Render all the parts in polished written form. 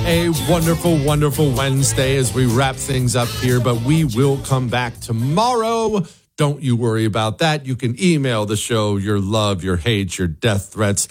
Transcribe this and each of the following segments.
a wonderful, wonderful Wednesday as we wrap things up here, but we will come back tomorrow. Don't you worry about that. You can email the show your love, your hate, your death threats,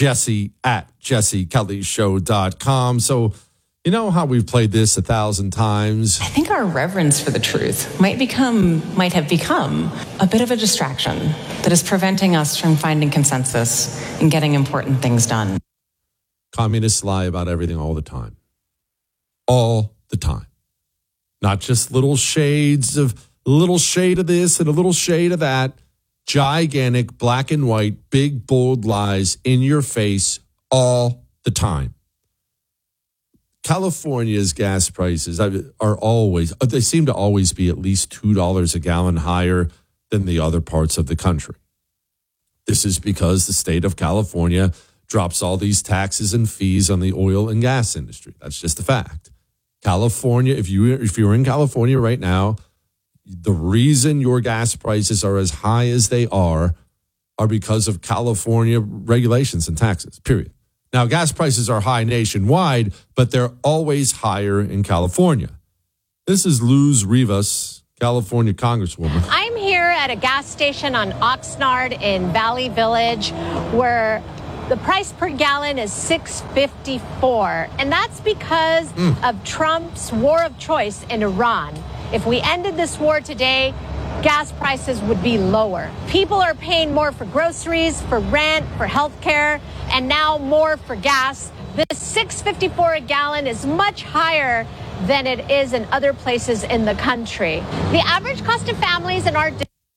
Jesse@jessekellyshow.com. So, you know how we've played this 1,000 times? I think our reverence for the truth might have become a bit of a distraction that is preventing us from finding consensus and getting important things done. Communists lie about everything all the time. All the time. Not just little shade of this and a little shade of that. Gigantic, black and white, big, bold lies in your face all the time. California's gas prices they seem to always be at least $2 a gallon higher than the other parts of the country. This is because the state of California drops all these taxes and fees on the oil and gas industry. That's just a fact. California, if you're in California right now, the reason your gas prices are as high as they are because of California regulations and taxes, period. Now, gas prices are high nationwide, but they're always higher in California. This is Luz Rivas, California Congresswoman. I'm here at a gas station on Oxnard in Valley Village where the price per gallon is $6.54, and that's because of Trump's war of choice in Iran. If we ended this war today, gas prices would be lower. People are paying more for groceries, for rent, for health care, and now more for gas. This $6.54 a gallon is much higher than it is in other places in the country. The average cost of families in our...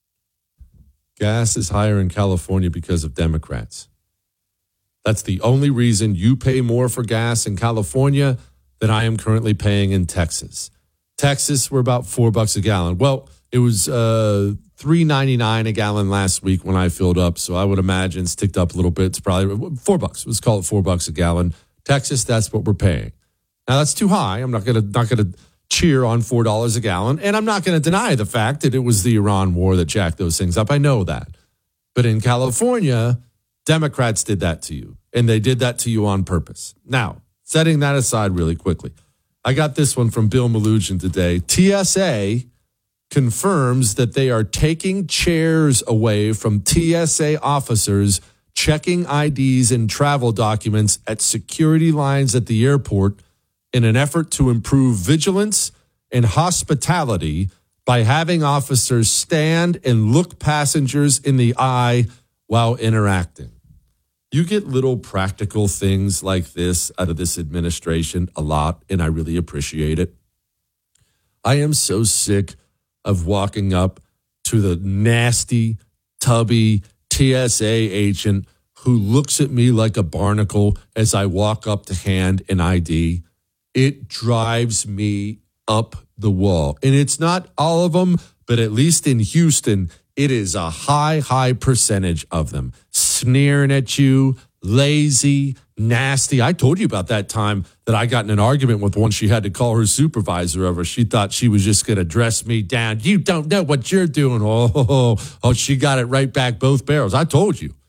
Gas is higher in California because of Democrats. That's the only reason you pay more for gas in California than I am currently paying in Texas. Texas, we're about $4 a gallon. Well, it was $3.99 a gallon last week when I filled up, so I would imagine it's ticked up a little bit. It's probably $4. Let's call it $4 a gallon. Texas, that's what we're paying. Now, that's too high. I'm not gonna cheer on $4 a gallon, and I'm not going to deny the fact that it was the Iran war that jacked those things up. I know that. But in California, Democrats did that to you, and they did that to you on purpose. Now, setting that aside really quickly, I got this one from Bill Melugin today. TSA confirms that they are taking chairs away from TSA officers checking IDs and travel documents at security lines at the airport in an effort to improve vigilance and hospitality by having officers stand and look passengers in the eye while interacting. You get little practical things like this out of this administration a lot, and I really appreciate it. I am so sick of walking up to the nasty, tubby TSA agent who looks at me like a barnacle as I walk up to hand an ID. It drives me up the wall. And it's not all of them, but at least in Houston, it is a high percentage of them. Sneering at you, lazy, nasty. I told you about that time that I got in an argument with one. She had to call her supervisor over. She thought she was just going to dress me down. You don't know what you're doing. Oh, she got it right back both barrels. I told you.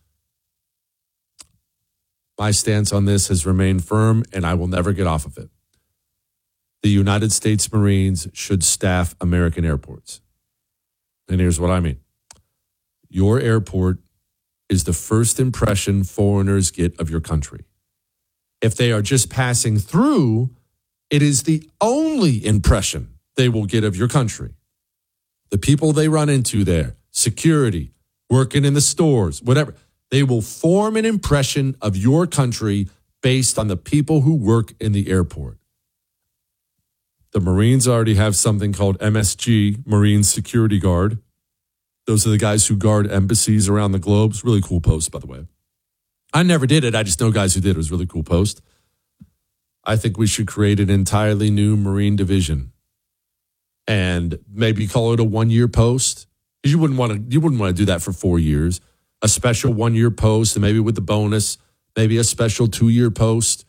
My stance on this has remained firm, and I will never get off of it. The United States Marines should staff American airports. And here's what I mean. Your airport is the first impression foreigners get of your country. If they are just passing through, it is the only impression they will get of your country. The people they run into there, security, working in the stores, whatever, they will form an impression of your country based on the people who work in the airport. The Marines already have something called MSG, Marine Security Guard. Those are the guys who guard embassies around the globe. It's a really cool post, by the way. I never did it. I just know guys who did. It was a really cool post. I think we should create an entirely new Marine division and maybe call it a 1-year post. You wouldn't want to do that for 4 years. A special 1-year post, and maybe with the bonus, maybe a special 2-year post.